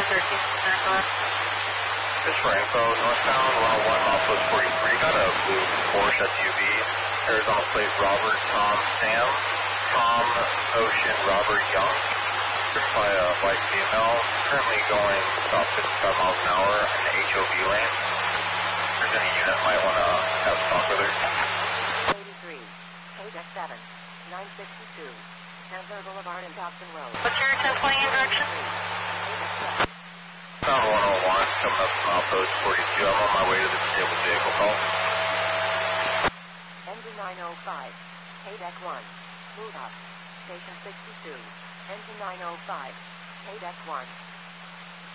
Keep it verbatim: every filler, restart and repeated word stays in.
thirteen, Northwest. Just for info, northbound one oh one, milepost forty-three, got a blue Porsche S U V, Arizona plate Robert, Tom, Sam, Tom, Ocean, Robert, Young, driven by a white female, currently going about fifty-five miles an hour in the H O V lane. If there's any unit might want to have a talk with her. eighty-three, K-Deck seven, nine sixty-two, Chandler Boulevard and Dobson Road. What's your ten twenty direction? Pound one oh one, coming up to milepost forty-two. I'm on my way to the disabled vehicle call. Engine nine oh five, K-Deck one, move up. Station sixty-two, Engine nine oh five, K-Deck one.